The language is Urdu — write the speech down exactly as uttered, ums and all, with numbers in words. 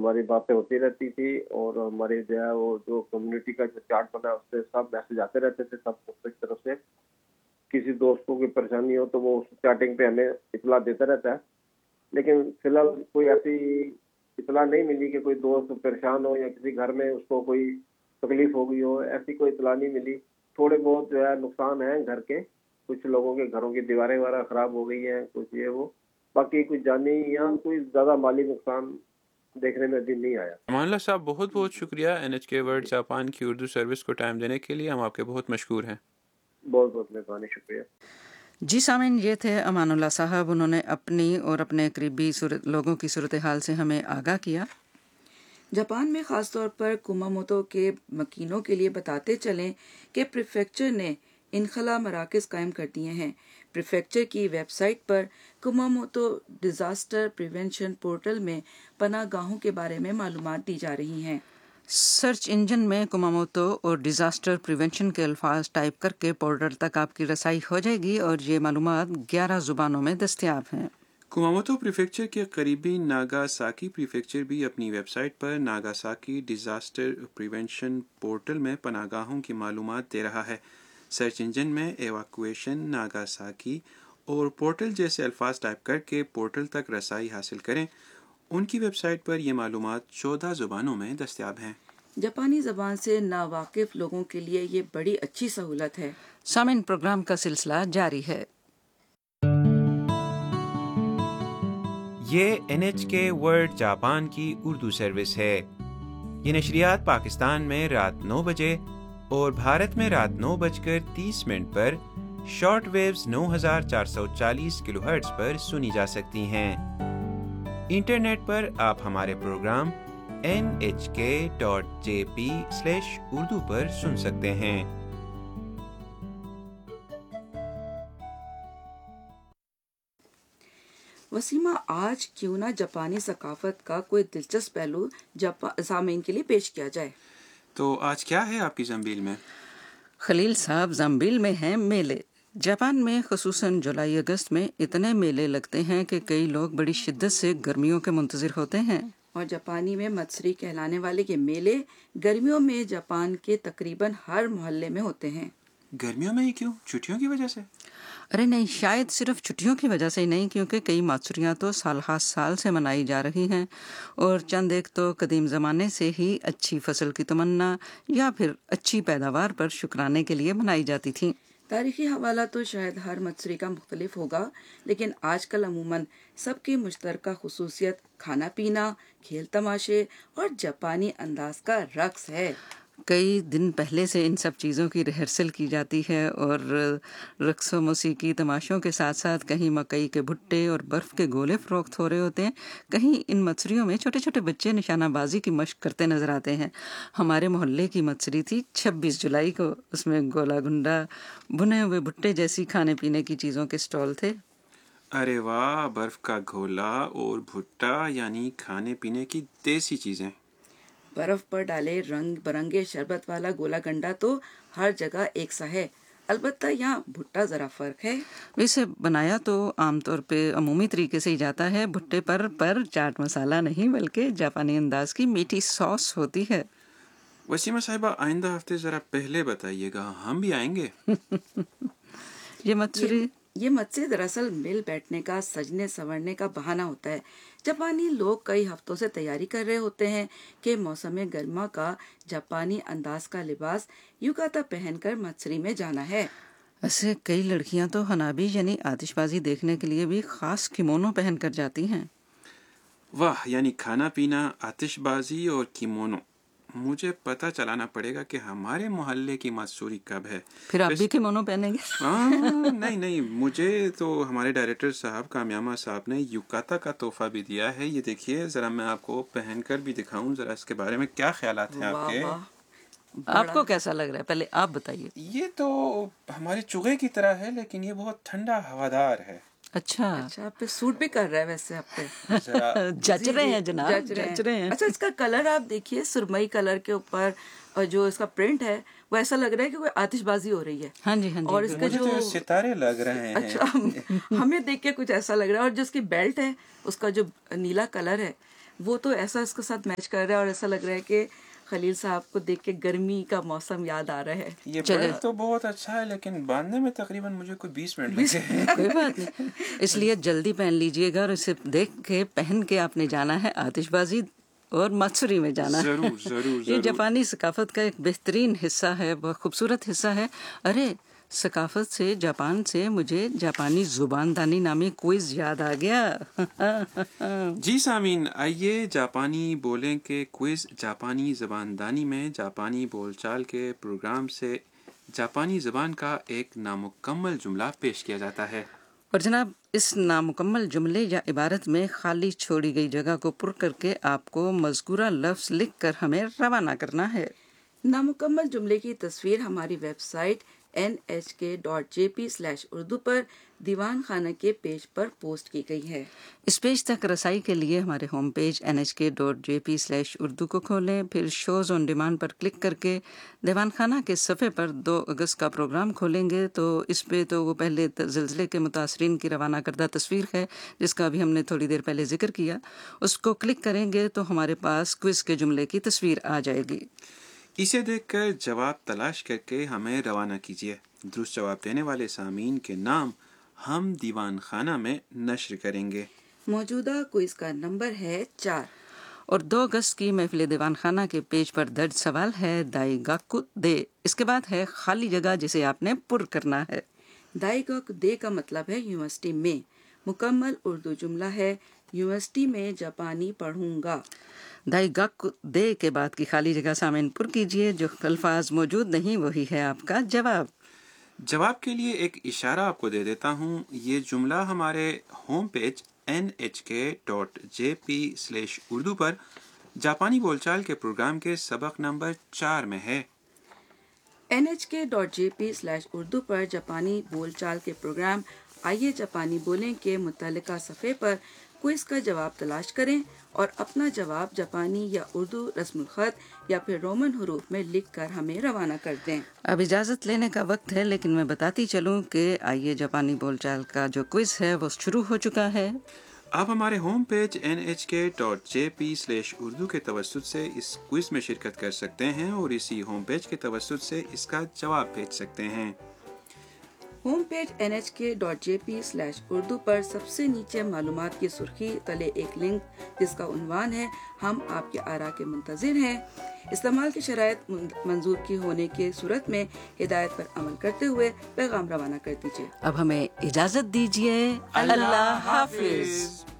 ہماری باتیں ہوتی رہتی تھی اور ہماری جو ہے وہ جو کمیونٹی کا جو چارٹ بنا ہے اس سے سب میسج آتے رہتے تھے سب کی طرف سے. کسی دوستوں کی پریشانی ہو تو وہ اس چارٹنگ پہ ہمیں اطلاع دیتا رہتا ہے. لیکن فی الحال کوئی ایسی اطلاع نہیں ملی کہ کوئی دوست پریشان ہو یا کسی گھر میں اس کو کوئی تکلیف ہو گئی ہو, ایسی کوئی اطلاع نہیں ملی. تھوڑے بہت جو ہے نقصان ہیں گھر کے, کچھ لوگوں کے گھروں کی دیواریں وغیرہ خراب ہو گئی ہیں, کچھ یہ وہ, باقی کوئی جانی یا کوئی زیادہ مالی نقصان دیکھنے میں ابھی نہیں آیا. امان اللہ صاحب بہت بہت شکریہ این ایچ کے ورلڈ جاپان کی اردو سروس کو ٹائم دینے کے لیے, ہم آپ کے بہت مشکور ہیں. بہت بہت مہربانی, شکریہ. جی سامعین, یہ تھے امان اللہ صاحب. انہوں نے اپنی اور اپنے قریبی لوگوں کی صورتحال سے ہمیں آگاہ کیا. جاپان میں خاص طور پر کماموتو کے مکینوں کے لیے بتاتے چلیں کہ پریفیکچر نے انخلا مراکز قائم کر دیے ہیں. پریفیکچر کی ویب سائٹ پر کماموتو ڈیزاسٹر پریونشن پورٹل میں پناہ گاہوں کے بارے میں معلومات دی جا رہی ہیں. سرچ انجن میں کماموتو اور ڈیزاسٹر پریونشن کے الفاظ ٹائپ کر کے پورٹل تک آپ کی رسائی ہو جائے گی اور یہ معلومات گیارہ زبانوں میں دستیاب ہیں. کماموتو پریفیکچر کے قریبی ناگاساکی پریفیکچر بھی اپنی ویب سائٹ پر ناگاساکی ڈیزاسٹر پریونشن پورٹل میں پناہ گاہوں کی معلومات دے رہا ہے. سرچ انجن میں ایواکویشن ناگاساکی اور پورٹل جیسے الفاظ ٹائپ کر کے پورٹل تک رسائی حاصل کریں. ان کی ویب سائٹ پر یہ معلومات چودہ زبانوں میں دستیاب ہیں. جاپانی زبان سے ناواقف لوگوں کے لیے یہ بڑی اچھی سہولت ہے. سامعین, پروگرام کا سلسلہ جاری ہے. یہ این ایچ کے ورلڈ جاپان کی اردو سروس ہے. یہ نشریات پاکستان میں رات نو بجے اور بھارت میں رات نو بج کر تیس منٹ پر شارٹ ویوز نو ہزار چار سو چالیس کلو ہرٹز پر سنی جا سکتی ہیں. انٹرنیٹ پر آپ ہمارے پروگرام این ایچ کے dot J P slash Urdu پر سن سکتے ہیں. وسیمہ, آج کیوں نہ جاپانی ثقافت کا کوئی دلچسپ پہلو سامعین کے لیے پیش کیا جائے. تو آج کیا ہے آپ کی زنبیل میں؟ خلیل صاحب, زنبیل میں ہیں میلے. جاپان میں خصوصاً جولائی اگست میں اتنے میلے لگتے ہیں کہ کئی لوگ بڑی شدت سے گرمیوں کے منتظر ہوتے ہیں. اور جاپانی میں متسری کہلانے والے یہ میلے گرمیوں میں جاپان کے تقریباً ہر محلے میں ہوتے ہیں. گرمیوں میں ہی کیوں؟ چھٹیوں کی وجہ سے؟ ارے نہیں, شاید صرف چھٹیوں کی وجہ سے ہی نہیں, کیونکہ کئی ماتسریاں تو سال ہر سال سے منائی جا رہی ہیں اور چند ایک تو قدیم زمانے سے ہی اچھی فصل کی تمنا یا پھر اچھی پیداوار پر شکرانے کے لیے منائی جاتی تھیں. تاریخی حوالہ تو شاید ہر متسری کا مختلف ہوگا, لیکن آج کل عموماً سب کی مشترکہ خصوصیت کھانا پینا, کھیل تماشے اور جاپانی انداز کا رقص ہے. کئی دن پہلے سے ان سب چیزوں کی ریہرسل کی جاتی ہے اور رقص و موسیقی تماشوں کے ساتھ ساتھ کہیں مکئی کے بھٹے اور برف کے گولے فروخت ہو رہے ہوتے ہیں. کہیں ان متسریوں میں چھوٹے چھوٹے بچے نشانہ بازی کی مشق کرتے نظر آتے ہیں. ہمارے محلے کی متسری تھی چھبیس جولائی کو, اس میں گولا گنڈا, بھنے ہوئے بھٹے جیسی کھانے پینے کی چیزوں کے سٹال تھے. ارے واہ, برف کا گھولا اور بھٹا یعنی کھانے پینے کی دیسی چیزیں. برف پر ڈالے رنگ برنگے شربت والا گولا گنڈا تو ہر جگہ ایک سا ہے, البتہ یہاں بھٹا ذرا فرق ہے. ویسے بنایا تو عام طور پہ عمومی طریقے سے ہی جاتا ہے بھٹے پر, پر چاٹ مسالہ نہیں بلکہ جاپانی انداز کی میٹھی سوس ہوتی ہے. وسیمہ صاحبہ, آئندہ ہفتے ذرا پہلے بتائیے گا, ہم بھی آئیں گے. یہ متسری یہ متسری دراصل مل بیٹھنے کا, سجنے سنورنے کا بہانہ ہوتا ہے. جاپانی لوگ کئی ہفتوں سے تیاری کر رہے ہوتے ہیں کہ موسم گرما کا جاپانی انداز کا لباس یوکاتا پہن کر متسری میں جانا ہے. ایسے کئی لڑکیاں تو ہنابی یعنی آتش بازی دیکھنے کے لیے بھی خاص کیمونو پہن کر جاتی ہیں. واہ, یعنی کھانا پینا, آتش بازی اور کیمونو. مجھے پتہ چلانا پڑے گا کہ ہمارے محلے کی ماتسوری کب ہے. پھر آپ بھی کیمونو پہنیں گے؟ نہیں نہیں, مجھے تو ہمارے ڈائریکٹر صاحب کامیاما صاحب نے یوکاتا کا تحفہ بھی دیا ہے. یہ دیکھیے ذرا, میں آپ کو پہن کر بھی دکھاؤں, ذرا اس کے بارے میں کیا خیالات ہیں آپ کے. آپ کو کیسا لگ رہا ہے, پہلے آپ بتائیے. یہ تو ہمارے چوغے کی طرح ہے, لیکن یہ بہت ٹھنڈا ہوادار ہے. اچھا اچھا, آپ پہ سوٹ بھی کر رہا ہے ویسے, آپ پہ جچ رہے ہیں جناب, جچ رہے ہیں. اچھا, اس کا کلر آپ دیکھیے, سرمئی کلر کے اوپر, اور جو اس کا پرنٹ ہے وہ ایسا لگ رہا ہے کہ کوئی آتش بازی ہو رہی ہے. ہاں جی ہاں جی. اور اس کا جو ستارے لگ رہے ہیں. اچھا, ہمیں دیکھ کے کچھ ایسا لگ رہا ہے. اور جو اس کی بیلٹ ہے, اس کا جو نیلا کلر ہے, وہ تو ایسا اس کے ساتھ میچ کر رہا ہے اور ایسا لگ رہا ہے کہ خلیل صاحب کو دیکھ کے گرمی کا موسم یاد آ رہا ہے. یہ برف تو بہت اچھا ہے لیکن باندھنے میں تقریباً مجھے کوئی بیس منٹ لگے ہیں. کوئی بات نہیں, اس لیے جلدی پہن لیجئے گا اور اسے دیکھ کے پہن کے آپ نے جانا ہے آتش بازی اور ماتسوری میں جانا ہے. ضرور ضرور یہ جاپانی ثقافت کا ایک بہترین حصہ ہے, بہت خوبصورت حصہ ہے. ارے ثقافت سے, جاپان سے مجھے جاپانی زبان دانی نامی کوئز یاد آ گیا. جی سامعین, آئیے جاپانی بولیں کے کوئز. جاپانی زبان دانی میں جاپانی بول چال کے پروگرام سے جاپانی زبان کا ایک نامکمل جملہ پیش کیا جاتا ہے. اور جناب اس نامکمل جملے یا عبارت میں خالی چھوڑی گئی جگہ کو پر کر کے آپ کو مذکورہ لفظ لکھ کر ہمیں روانہ کرنا ہے. نامکمل جملے کی تصویر ہماری ویب سائٹ این ایچ کے dot J P slash Urdu پر دیوان خانہ کے پیج پر پوسٹ کی گئی ہے. اس پیج تک رسائی کے لیے ہمارے ہوم پیج این ایچ کے dot J P slash Urdu کو کھولیں, پھر shows on demand per click کر کے دیوان خانہ کے صفحے پر دو اگست کا پروگرام کھولیں گے تو اس پہ تو وہ پہلے زلزلے کے متاثرین کی روانہ کردہ تصویر ہے جس کا ابھی ہم نے تھوڑی دیر پہلے ذکر کیا. اس کو کلک کریں گے تو ہمارے پاس کوئز کے جملے کی تصویر آ جائے گی. اسے دیکھ کر جواب تلاش کر کے ہمیں روانہ کیجیے. درست جواب دینے والے سامعین کے نام ہم دیوان خانہ میں نشر کریں گے. موجودہ کوئز کا نمبر ہے چار اور دو اگست کی محفل دیوان خانہ کے پیج پر درج سوال ہے دائی گاکو دے. اس کے بعد ہے خالی جگہ جسے آپ نے پر کرنا ہے. دائی گاکو دے کا مطلب ہے یونیورسٹی میں. مکمل اردو جملہ ہے یونیورسٹی میں جاپانی پڑھوں گا. دائی گاکو دے کے بعد کی خالی جگہ سامعین پر کیجئے. جو الفاظ موجود نہیں وہی ہے آپ کا جواب. جواب کے لیے ایک اشارہ آپ کو دے دیتا ہوں. یہ جملہ ہمارے ہوم پیج این ایچ کے dot J P slash Urdu پر جاپانی بول چال کے پروگرام کے سبق نمبر چار میں ہے. این ایچ کے dot J P slash Urdu پر جاپانی بول چال کے پروگرام آئیے جاپانی بولیں کے متعلقہ صفحے پر کوئز کا جواب تلاش کریں اور اپنا جواب جاپانی یا اردو رسم الخط یا پھر رومن حروف میں لکھ کر ہمیں روانہ کر دیں. اب اجازت لینے کا وقت ہے لیکن میں بتاتی چلوں کہ آئیے جاپانی بول چال کا جو کوئز ہے وہ شروع ہو چکا ہے. آپ ہمارے ہوم پیج این ایچ کے dot J P slash Urdu کے توسط سے اس کوئز میں شرکت کر سکتے ہیں اور اسی ہوم پیج کے توسط سے اس کا جواب بھیج سکتے ہیں. ہوم پیج این ایچ کے dot J P slash Urdu پر سب سے نیچے معلومات کی سرخی تلے ایک لنک جس کا عنوان ہے ہم آپ کے آراء کے منتظر ہیں. استعمال کی شرائط منظور کی ہونے کی صورت میں ہدایت پر عمل کرتے ہوئے پیغام روانہ کر دیجیے. اب ہمیں اجازت دیجیے. اللہ حافظ.